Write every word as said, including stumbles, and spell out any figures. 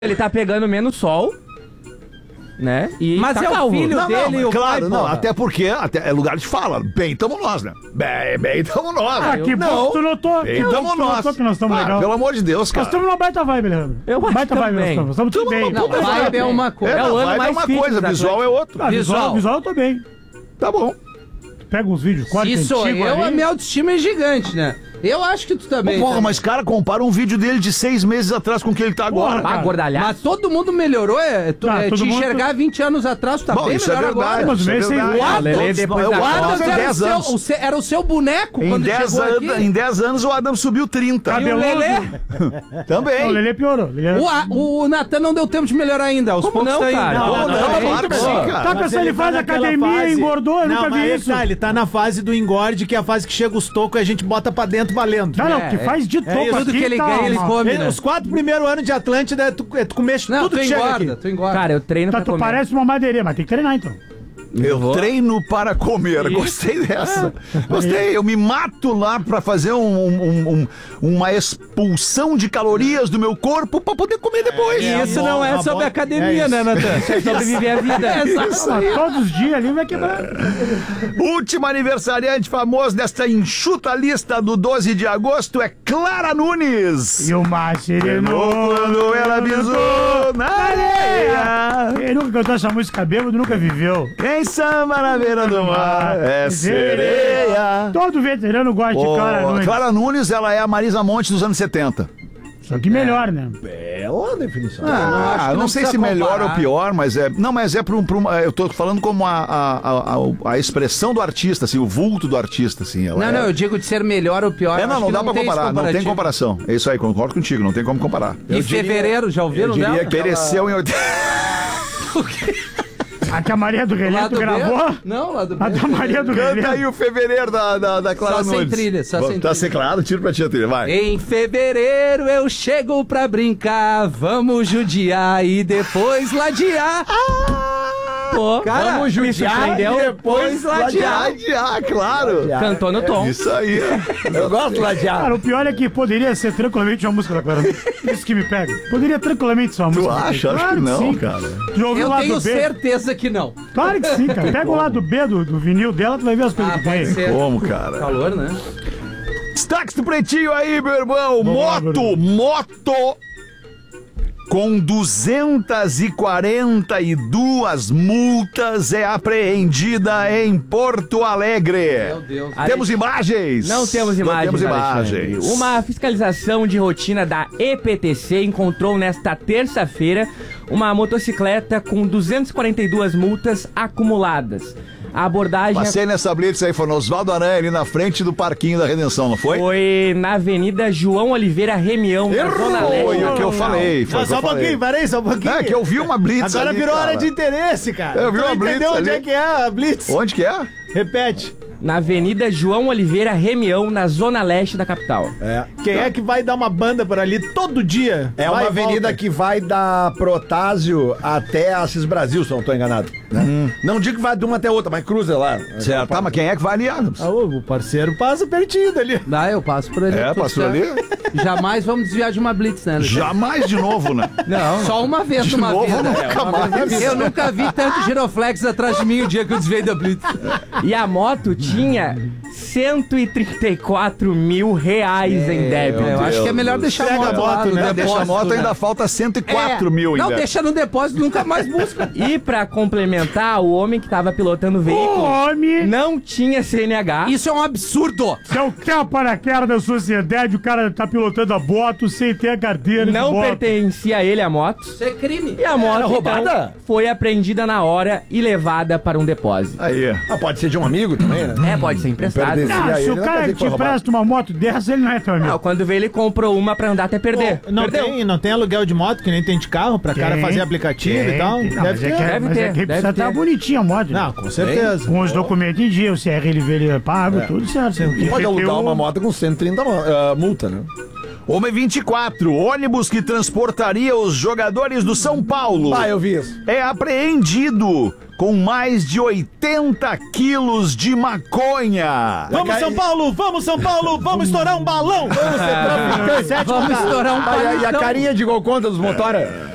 Ele tá pegando menos sol, né? E mas tá é calvo. o filho Não, dele não, e o claro, pai, não, porra. até porque até é lugar de fala. Bem, tamo nós, né? Bem, bem, tamo nós. Ah, que bom não, que tu notou. bem, Que bom tamo que tu nós. notou que nós estamos Ah, legal. pelo amor de Deus, Nós cara. estamos numa baita vibe, Leandro. Eu acho baita que vibe, nós também. estamos. Nós estamos tudo Tudo bem. bom, Não, vibe é uma coisa. É, É o não, ano vibe mais é uma fitness coisa, da visual é Atlântica. outro. Ah, visual, Visual. visual eu tô bem. Tá bom. Pega uns vídeos, corte Se sou antigo eu, ali. a minha autoestima é gigante, né? Eu acho que tu também. Porra, também. mas cara, compara um vídeo dele de seis meses atrás com o que ele tá agora. Porra, Ah, cara. gordalhado. Mas todo mundo melhorou, é, tu, Tá, é, todo te mundo- enxergar vinte anos atrás, tu tá Bom, bem isso é melhor verdade. agora. Mas Isso é meio sem verdade. voar, Ah, Lelê, Todos depois nós- da o O Adams Adams em era o, dez seu, anos. o seu- era o seu boneco Em quando dez chegou an- aqui. em dez anos o Adam subiu trinta. E o Cabeludo. Lelê? Também. Não, o Lelê piorou. Lelê... O, a- o Natan não deu tempo de melhorar ainda. Aos Como poucos não, tá indo. cara? Não, Não, não, não, claro que pô. sim, cara. Tá Mas pensando, ele ele faz tá naquela academia, fase- engordou, eu não, nunca mas vi aí isso. tá, ele tá na fase do engorde, que é a fase que chega os tocos e a gente bota pra dentro valendo. Não, não, É, que faz de topo isso. aqui. Tudo que ele tá ganha, ele uma- come, Ele- né? Os quatro primeiros anos de Atlântida, é tu, é tu comer Não, tudo tu que chega engorda, aqui. tu engorda. Cara, eu treino Tá, pra tu comer. parece uma madeirinha, mas tem que treinar então. Eu treino para comer. Gostei dessa. Gostei. Eu me mato lá pra fazer um- um- um- uma expulsão de calorias do meu corpo pra poder comer depois. E isso não é Tá sobre bom. academia, É né, Natan? É sobreviver a vida. É, exato. Isso Mas aí. todos os dias ali vai quebrar. Último aniversariante famoso desta enxuta lista do doze de agosto é Clara Nunes. E o mar serenou Quando ela pisou na areia. Quem nunca cantou essa música bêbado nunca viveu. Quem samba na beira do mar é sereia. Todo veterano gosta de Clara Ô, Nunes. Clara Nunes, ela é a Marisa Monte dos anos setenta. Só que melhor, né? Bela definição. Ah, não, acho Ah, que não, não sei precisa se melhor comparar. ou pior, mas é. Não, mas é para um, pra uma. Eu tô falando como a, a, a, a- a expressão do artista, assim, o vulto do artista, assim. Ela Não, é... não, eu digo de ser melhor ou pior. É, eu não, acho não que dá pra tem esse comparar, não tem comparativo. comparação. É isso aí, concordo contigo, não tem como comparar. Em fevereiro, já ouviram diria dela? que Pereceu em oitenta. A que a Maria do Relento Lado B? gravou? Não, lá do B. A da Maria do Canta aí Relento. o fevereiro da, da, da Clara Só sem Nunes. trilha, só sem Tá trilha. sem claro, tiro pra ti a trilha, vai. Em fevereiro eu chego pra brincar, vamos judiar e depois ladear. Pô, Cara, vamos me judiar surpreendeu. e depois ladear. Ladear, claro. Cantou no tom. Isso aí. Eu gosto de ladear. Cara, o pior é que poderia ser tranquilamente uma música da Clara Nunes. Isso que me pega. Poderia tranquilamente ser uma Tu música. da acha? Clara. Acho que Claro não, sim. cara. Tu já ouviu Eu o lado tenho B? certeza que não. Claro que sim, cara. Pega o lado B do, do vinil dela, tu vai ver as coisas Ah, que pode tem. ser. Como, cara? Calor, né? Destaques do Pretinho aí, meu irmão. Vamos lá, Moto, meu moto com duzentas e quarenta e duas multas é apreendida em Porto Alegre. Meu Deus. Temos imagens? Não temos imagens. Não temos Alexandre. imagens. Uma fiscalização de rotina da E P T C encontrou nesta terça-feira uma motocicleta com duzentas e quarenta e duas multas acumuladas. A abordagem Passei nessa blitz aí, foi no Oswaldo Aranha, ali na frente do Parquinho da Redenção, não foi? foi na Avenida João Oliveira Remião, na Zona Leste. Foi o que eu da falei. Foi Não, o que só eu um pouquinho, falei. peraí, só um pouquinho. É que eu vi uma blitz Agora ali, virou cara. área de interesse, cara. Eu vi Tu uma não blitz entendeu onde ali. é que é a blitz? Onde que é? Repete. Na Avenida João Oliveira Remião, na Zona Leste da capital. É. Quem é que vai dar uma banda por ali todo dia? É Vai uma e avenida volta. que vai da Protásio até Assis Brasil, se eu não tô enganado. né? Não digo que vai de uma até outra, mas cruza lá. Certo. Tá, mas quem é que vai ali, Adams? Ah, o parceiro passa pertinho dali. Ah, eu passo por ali. É, tudo passou certo. ali? Jamais vamos desviar de uma blitz, né? Alexandre? Jamais de novo, né? Não. Só uma vez De numa novo, vida. nunca Uma mais. vez. Eu nunca vi tanto giroflex atrás de mim o dia que eu desviei da blitz. E a moto tinha cento e trinta e quatro mil reais em débito. É, eu acho que é melhor deixar a Pega moto a lá moto, no né? depósito. Deixa a moto, né? ainda falta cento e quatro É. mil ainda. Não, deixa no depósito, nunca mais busca. E pra complementar, o homem que tava pilotando o veículo Homem, não tinha C N H. Isso é um absurdo. se é o capa na cara da sociedade, o cara tá pilotando a moto sem ter a carteira de Não moto. pertencia a ele a moto. Isso é crime. E a moto então, roubada? foi apreendida na hora e levada para um depósito. Aí. Ah, pode ser de um amigo também, né? É, pode ser emprestado. Pertence- Ah, E aí, se o ele não quer cara dizer que que foi te roubado. presta uma moto dessa, ele não é teu amigo. Não, quando veio ele comprou uma pra andar até perder. Não Perdeu. tem, não tem aluguel de moto, que nem tem de carro, pra cara Tem, fazer aplicativo tem, e tal. tem. Não, mas é que, Deve mas é ter, que precisa deve estar ter. bonitinha a moto. Não, com certeza. Com os documentos em dia, o C R L V ele paga, tudo certo. Tu pode alugar uma moto com cento e trinta mo- ah, multa, né? Homem vinte e quatro, ônibus que transportaria os jogadores do São Paulo Ah, eu vi isso. é apreendido com mais de oitenta quilos de maconha. Vamos, São Paulo! Vamos, São Paulo! Vamos estourar um balão! Vamos ser traficantes! Vamos estourar um Ah, e a- e a palitão. carinha de gol contra dos motora?